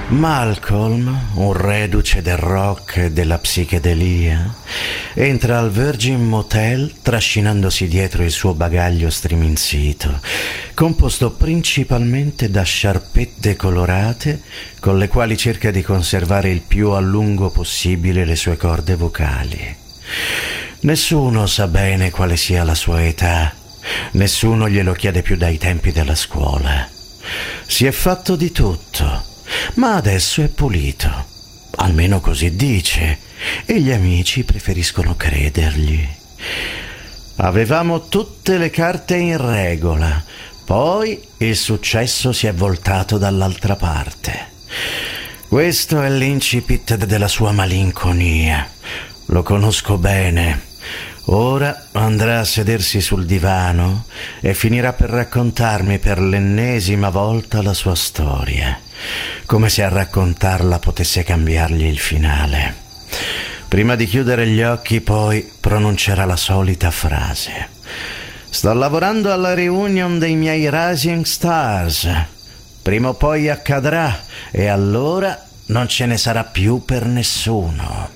Malcolm, un reduce del rock e della psichedelia, entra al Virgin Motel trascinandosi dietro il suo bagaglio striminzito, composto principalmente da sciarpette colorate con le quali cerca di conservare il più a lungo possibile le sue corde vocali. Nessuno sa bene quale sia la sua età, nessuno glielo chiede più dai tempi della scuola. Si è fatto di tutto, ma adesso è pulito, almeno così dice, e gli amici preferiscono credergli. Avevamo tutte le carte in regola, poi il successo si è voltato dall'altra parte. Questo è l'incipit della sua malinconia. Lo conosco bene. Ora andrà a sedersi sul divano e finirà per raccontarmi per l'ennesima volta la sua storia, come se a raccontarla potesse cambiargli il finale. Prima di chiudere gli occhi, poi pronuncerà la solita frase: «Sto lavorando alla reunion dei miei Rising Stars. Prima o poi accadrà e allora non ce ne sarà più per nessuno».